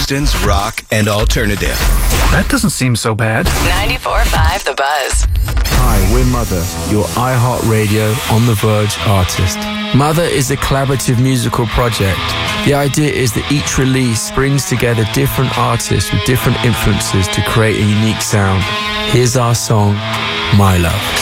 Houston's rock and alternative. That doesn't seem so bad. 94.5 The Buzz. Hi, we're Mother, your iHeartRadio On The Verge artist. Mother is a collaborative musical project. The idea is that each release brings together different artists with different influences to create a unique sound. Here's our song, My Love.